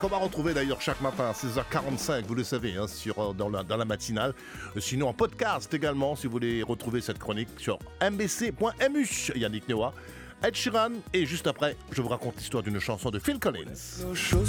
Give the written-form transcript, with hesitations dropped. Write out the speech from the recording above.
qu'on va retrouver d'ailleurs chaque matin à 16h45, vous le savez, hein, dans la matinale. Sinon en podcast également, si vous voulez retrouver cette chronique sur mbc.mu. Yannick Noah, Ed Sheeran, et juste après, je vous raconte l'histoire d'une chanson de Phil Collins.